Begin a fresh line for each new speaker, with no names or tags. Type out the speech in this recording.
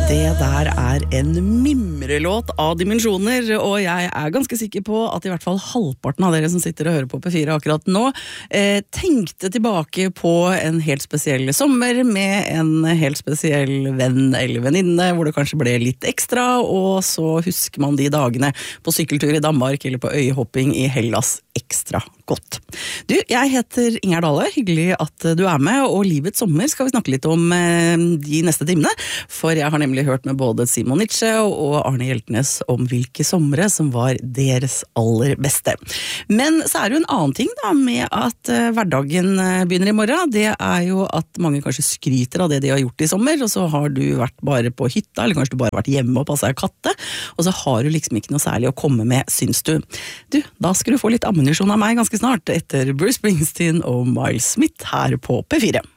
Det der en mimrelåt av dimensjoner, og jeg ganske sikker på at i hvert fall halvparten av dere som sitter og hører på P4 akkurat nå, tenkte tilbake på en helt spesiell sommer med en helt spesiell venn eller venninne, hvor det kanskje ble litt ekstra, og så husker man de dagene på sykkeltur i Danmark eller på øyhopping i Hellas ekstra godt. Du, jeg heter Inger Dale, hyggelig at du med, og livets sommer skal vi snakke litt om de neste timene, for jeg har nemlig hørt med både Simon Nitsche og Arne Hjeltnes om hvilke somre som var deres aller beste. Men så det jo en annen ting da, med at hverdagen begynner i morgen, det jo at mange kanskje skryter av det de har gjort i sommer, og så har du vært bare på hytta, eller kanskje du bare vært hjemme og passet katte, og så har du liksom ikke noe særlig å komme med, syns du. Du, da skal du få litt ammunisjon av meg ganske snart, etter Bruce Springsteen og Miles Smith her på P4.